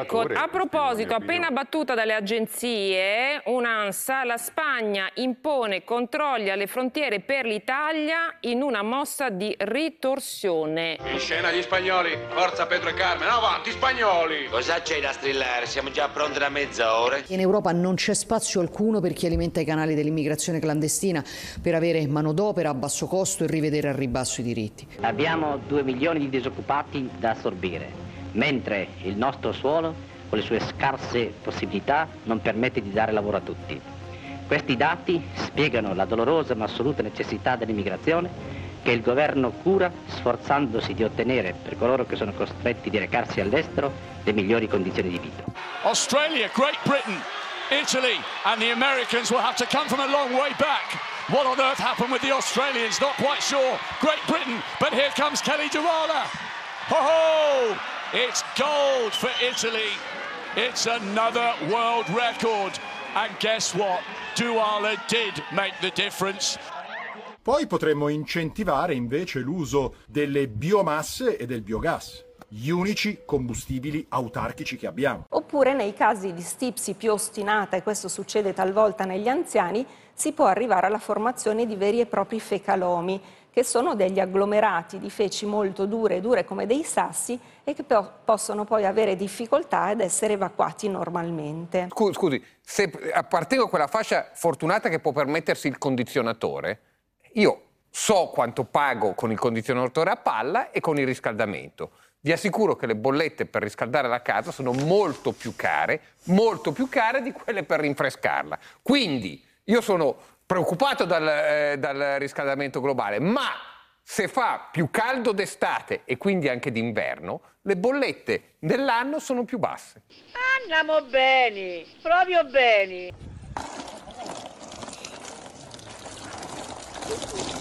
Ecco, a proposito, appena battuta dalle agenzie, un'ANSA, la Spagna impone controlli alle frontiere per l'Italia in una mossa di ritorsione. In scena gli spagnoli, forza Pedro e Carmen, avanti spagnoli! Cosa c'è da strillare? Siamo già pronti da mezz'ora. In Europa non c'è spazio alcuno per chi alimenta i canali dell'immigrazione clandestina per avere manodopera a basso costo e rivedere al ribasso i diritti. Abbiamo 2 milioni di disoccupati da assorbire, mentre il nostro suolo, con le sue scarse possibilità, non permette di dare lavoro a tutti. Questi dati spiegano la dolorosa ma assoluta necessità dell'immigrazione che il governo cura sforzandosi di ottenere per coloro che sono costretti di recarsi all'estero le migliori condizioni di vita. Australia, Great Britain, Italy and the Americans will have to come from a long way back. What on earth happened with the Australians? Not quite sure. Great Britain, but here comes Kelly Durrala. Ho-ho! It's gold for Italy. It's another world record. And guess what? Durrala did make the difference. Poi potremmo incentivare invece l'uso delle biomasse e del biogas, gli unici combustibili autarchici che abbiamo. Oppure nei casi di stipsi più ostinata, e questo succede talvolta negli anziani, si può arrivare alla formazione di veri e propri fecalomi, che sono degli agglomerati di feci molto dure come dei sassi e che possono poi avere difficoltà ad essere evacuati normalmente. Scusi, se appartengo a quella fascia fortunata che può permettersi il condizionatore, io so quanto pago con il condizionatore a palla e con il riscaldamento. Vi assicuro che le bollette per riscaldare la casa sono molto più care di quelle per rinfrescarla. Quindi io sono preoccupato dal riscaldamento globale, ma se fa più caldo d'estate e quindi anche d'inverno, le bollette dell'anno sono più basse. Andiamo bene, proprio bene.